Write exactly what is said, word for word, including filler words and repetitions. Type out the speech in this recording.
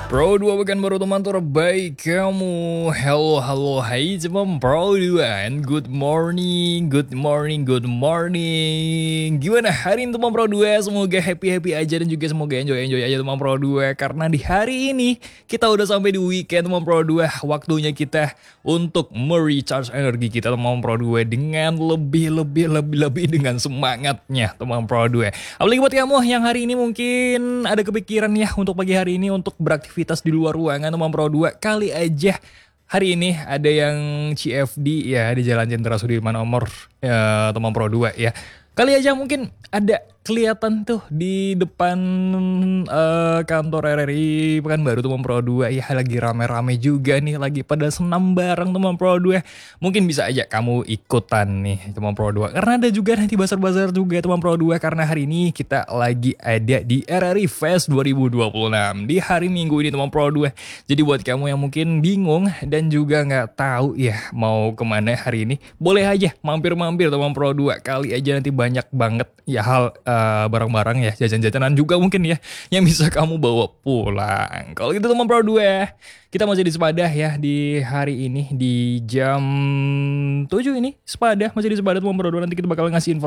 Pro dua bukan baru teman terbaik kamu. Hello, halo, hai teman Pro dua. And good morning, good morning, good morning. Gimana hari ini teman Pro dua? Semoga happy-happy aja dan juga semoga enjoy-enjoy aja teman Pro dua. Karena di hari ini kita udah sampai di weekend teman Pro dua. Waktunya kita untuk merecharge energi kita teman Pro dua dengan lebih-lebih-lebih-lebih dengan semangatnya teman Pro dua. Apalagi buat kamu yang hari ini mungkin ada kepikiran ya untuk pagi hari ini untuk beraktivitas di luar ruangan teman Pro dua, kali aja hari ini ada yang C F D ya di Jalan Jenderal Sudirman nomor ya, teman Pro dua ya. Kali aja mungkin ada kelihatan tuh di depan uh, kantor R R I Pekanbaru teman Pro dua ya, lagi rame-rame juga nih, lagi pada senam bareng teman Pro dua. Mungkin bisa aja kamu ikutan nih teman Pro dua, karena ada juga nanti bazar-bazar juga teman Pro dua, karena hari ini kita lagi ada di R R I Fest dua ribu dua puluh enam di hari Minggu ini teman Pro dua. Jadi buat kamu yang mungkin bingung dan juga nggak tahu ya mau kemana hari ini, boleh aja mampir-mampir teman Pro dua, kali aja nanti banyak banget ya hal uh, barang-barang ya, jajan-jajanan juga mungkin ya yang bisa kamu bawa pulang. Kalau gitu teman Pro dua, kita masih di Sepadah ya di hari ini di jam tujuh ini. Sepadah masih di Sepadah teman Pro dua, nanti kita bakal ngasih info